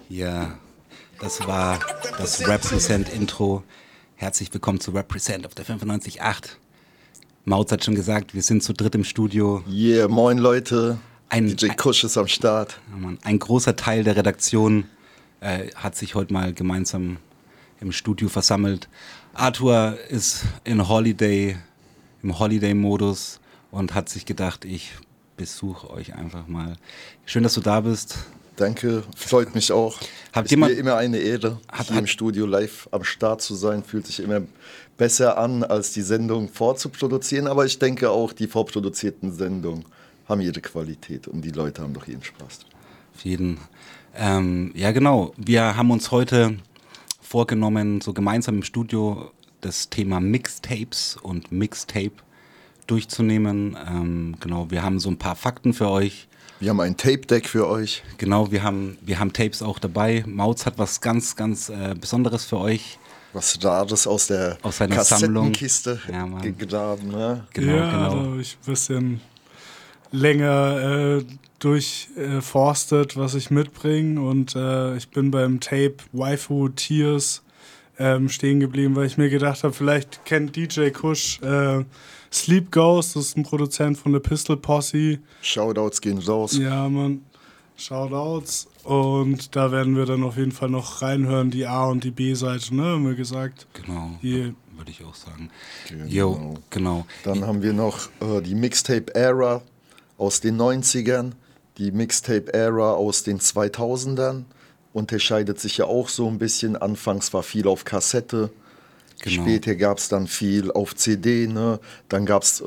Ja, das war das Represent-Intro. Herzlich willkommen zu Represent auf der 95.8. Mautz hat schon gesagt, wir sind zu dritt im Studio. Yeah, moin Leute, DJ Kusch ist am Start. Ein großer Teil der Redaktion hat sich heute mal gemeinsam im Studio versammelt. Arthur ist im Holiday-Modus und hat sich gedacht, ich besuche euch einfach mal. Schön, dass du da bist. Danke, freut mich auch. Ist mir immer eine Ehre, hier im Studio live am Start zu sein. Fühlt sich immer besser an, als die Sendung vorzuproduzieren. Aber ich denke auch, die vorproduzierten Sendungen haben ihre Qualität und die Leute haben doch ihren Spaß. Auf jeden. Ja, genau. Wir haben uns heute vorgenommen, so gemeinsam im Studio das Thema Mixtapes und Mixtape durchzunehmen. Genau, wir haben so ein paar Fakten für euch. Wir haben ein Tape-Deck für euch. Genau, wir haben Tapes auch dabei. Mautz hat was ganz, ganz Besonderes für euch. Was Rares aus seiner Kassettenkiste gegraben. Ne? Genau. Da habe ich ein bisschen länger durchforstet, was ich mitbringe. Und ich bin beim Tape Waifu Tears stehen geblieben, weil ich mir gedacht habe, vielleicht kennt DJ Kusch Sleep Ghost, das ist ein Produzent von der Pistol Posse. Shoutouts gehen raus. Ja, Mann. Shoutouts. Und da werden wir dann auf jeden Fall noch reinhören, die A- und die B-Seite, ne, haben wir gesagt. Genau, würde ich auch sagen. Genau. Dann haben wir noch die Mixtape-Ära aus den 90ern, die Mixtape-Ära aus den 2000ern. Unterscheidet sich ja auch so ein bisschen. Anfangs war viel auf Kassette. Genau. Später gab es dann viel auf CD, ne? Dann gab es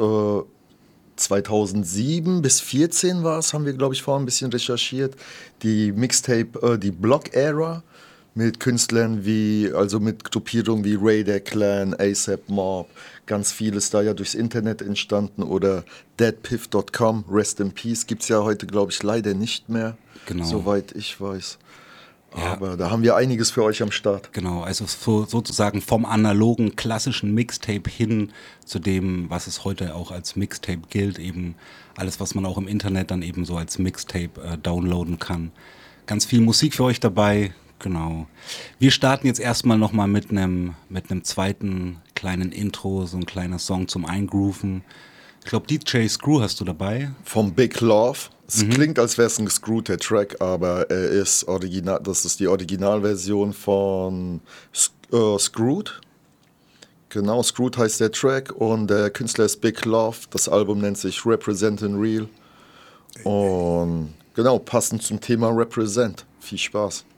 2007 bis 2014 war es, haben wir, glaube ich, vorhin ein bisschen recherchiert, die Mixtape, die Block-Ära mit Künstlern mit Gruppierungen wie Raider Clan, ASAP Mob, ganz vieles da ja durchs Internet entstanden oder deadpiff.com, Rest in Peace, gibt es ja heute, glaube ich, leider nicht mehr, soweit ich weiß. Ja. Aber da haben wir einiges für euch am Start. Genau, also sozusagen vom analogen, klassischen Mixtape hin zu dem, was es heute auch als Mixtape gilt, eben alles, was man auch im Internet dann eben so als Mixtape downloaden kann. Ganz viel Musik für euch dabei, genau. Wir starten jetzt erstmal nochmal mit einem zweiten kleinen Intro, so ein kleiner Song zum Eingrooven. Ich glaube, DJ Screw hast du dabei. Vom Big Love. Es klingt, als wäre es ein gescrewter Track, aber er ist original. Das ist die Originalversion von Screwed. Genau, Screwed heißt der Track und der Künstler ist Big Love. Das Album nennt sich Representin' Real. Und genau, passend zum Thema Represent. Viel Spaß.